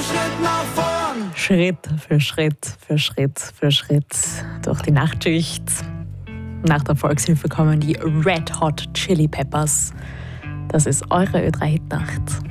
Schritt nach vorn. Schritt für Schritt für Schritt für Schritt durch die Nachtschicht. Nach der Volkshilfe kommen die Red Hot Chili Peppers. Das ist eure Ö3 Hitnacht.